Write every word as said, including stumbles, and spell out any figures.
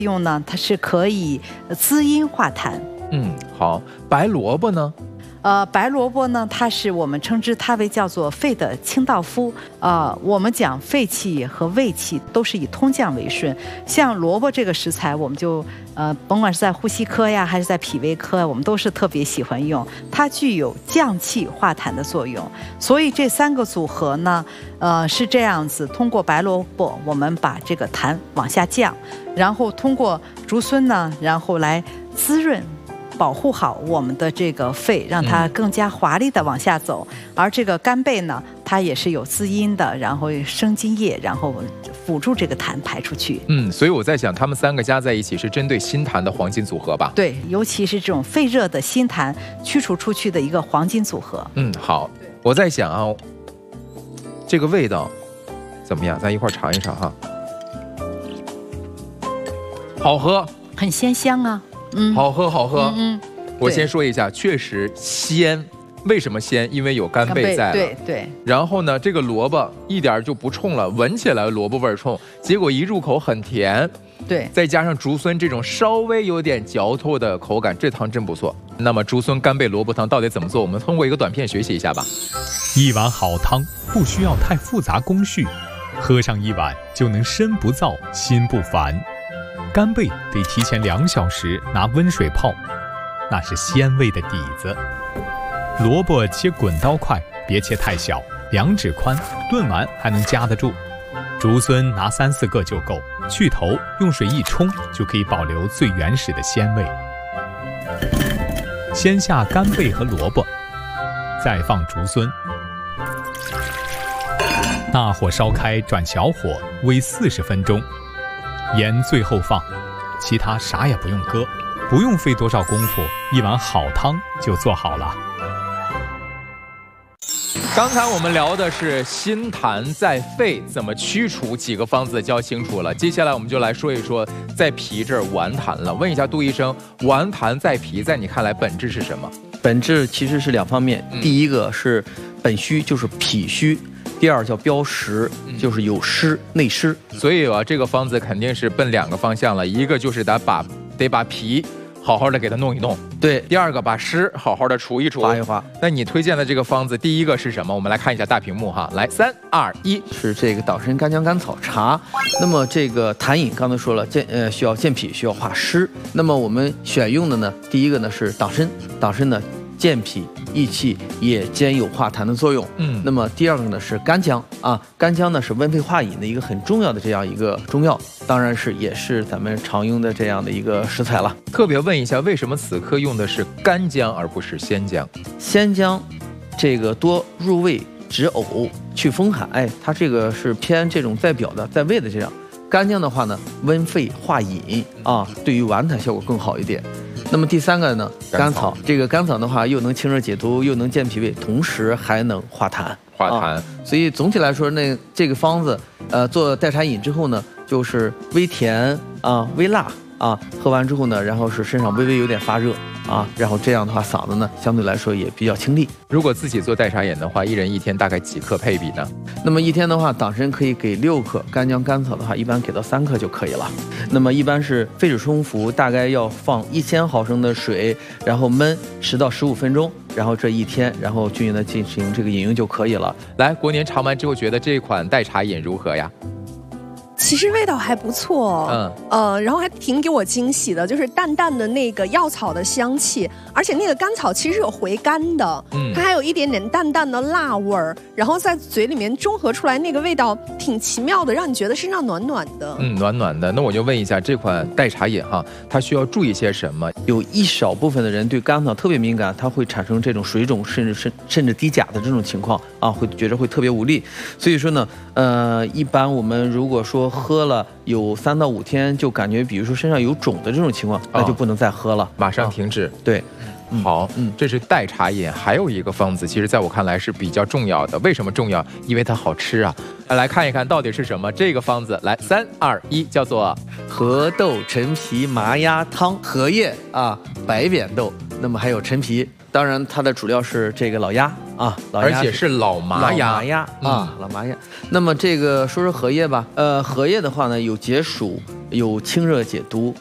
用呢，它是可以滋阴化痰。 嗯，好。白萝卜呢？ 呃，白萝卜呢，它是我们称之它为叫做肺的清道夫。呃，我们讲肺气和胃气都是以通降为顺。像萝卜这个食材，我们就呃，甭管是在呼吸科呀，还是在脾胃科，我们都是特别喜欢用。它具有降气化痰的作用。所以这三个组合呢，呃，是这样子：通过白萝卜，我们把这个痰往下降；然后通过竹荪呢，然后来滋润。保护好我们的这个肺，让它更加华丽的往下走。嗯、而这个干贝呢，它也是有滋阴的，然后生津液，然后辅助这个痰排出去。 嗯，所以我在想，他们三个加在一起是针对心痰的黄金组合吧？ 对，尤其是这种肺热的心痰驱除出去的一个黄金组合。 嗯，好，我在想啊，这个味道怎么样？咱一块尝一尝哈。好喝， 很鲜香啊。嗯， 好喝好喝。 嗯，嗯我先说一下，确实鲜。为什么鲜？因为有干贝在了。 对对。 然后呢，这个萝卜一点就不冲了，闻起来萝卜味冲，结果一入口很甜。 对。 再加上竹荪这种稍微有点嚼透的口感，这汤真不错。那么竹荪干贝萝卜汤到底怎么做？我们通过一个短片学习一下吧。 一碗好汤不需要太复杂工序，喝上一碗就能身不燥心不烦。干贝得提前两小时拿温水泡，那是鲜味的底子。萝卜切滚刀块，别切太小，两指宽，炖完还能夹得住。竹荪拿三四个就够，去头用水一冲，就可以保留最原始的鲜味。先下干贝和萝卜，再放竹荪，大火烧开，转小火煨四十分钟。盐最后放，其他啥也不用搁，不用费多少功夫，一碗好汤就做好了。 刚才我们聊的是心痰在肺怎么驱除，几个方子教清楚了。接下来我们就来说一说在脾这儿顽痰了。问一下杜医生，顽痰在脾，在你看来本质是什么？ 本质其实是两方面，嗯、第一个是本虚，就是脾虚。第二叫标实，就是有湿内湿， 所以啊，这个方子肯定是奔两个方向了，一个就是得把得把脾好好的给它弄一弄， 对； 第二个把湿好好的除一除， 划一划。 那你推荐的这个方子，第一个是什么？我们来看一下大屏幕哈，来，三二一， 是这个岛参干姜甘草茶。那么这个痰饮刚才说了，健呃需要健脾，需要化湿。那么我们选用的呢，第一个呢是党参，党参呢健脾益气，也兼有化痰的作用。嗯，那么第二个呢是干姜啊，干姜呢是温肺化饮的一个很重要的这样一个中药，当然是也是咱们常用的这样的一个食材了。 特别问一下，为什么此刻用的是干姜而不是鲜姜？ 鲜姜这个多入胃止呕去风寒，哎，它这个是偏这种在表的在胃的这样。干姜的话呢，温肺化饮啊，对于顽痰效果更好一点。那么第三个呢，甘草，这个甘草的话又能清热解毒，又能健脾胃，同时还能化痰。 化痰、 啊，所以总体来说，那这个方子，呃，做代茶饮之后呢，就是微甜啊、微辣啊，喝完之后呢，然后是身上微微有点发热啊，然后这样的话，嗓子呢相对来说也比较清利。 如果自己做代茶饮的话，一人一天大概几克配比呢？ 那么一天的话，党参可以给六克，干姜甘草的话，一般给到三克就可以了。那么一般是沸水冲服，大概要放一千毫升的水，然后焖十到十五分钟，然后这一天，然后均匀的进行这个饮用就可以了。 来，国年尝完之后，觉得这款代茶饮如何呀？ 其实味道还不错，嗯，呃，然后还挺给我惊喜的，就是淡淡的那个药草的香气，而且那个甘草其实有回甘的，嗯，它还有一点点淡淡的辣味儿，然后在嘴里面中和出来那个味道挺奇妙的，让你觉得身上暖暖的， 嗯，暖暖的。那我就问一下，这款代茶饮哈，它需要注意些什么？ 有一少部分的人对甘草特别敏感，它会产生这种水肿，甚至甚甚至低钾的这种情况啊，会觉得会特别无力。所以说呢，呃，一般我们如果说喝了有三到五天就感觉比如说身上有肿的这种情况，那就不能再喝了， 马上停止。 对， 好，嗯，这是代茶饮，还有一个方子，其实在我看来是比较重要的。为什么重要？因为它好吃啊！来看一看到底是什么。这个方子，来，三二一，叫做荷豆陈皮麻鸭汤。荷叶啊，白扁豆，那么还有陈皮。当然，它的主料是这个老鸭啊，老鸭而且是老麻鸭， 老麻鸭啊，嗯、老麻鸭。那么这个说说荷叶吧，呃，荷叶的话呢，有解暑、 有清热解毒、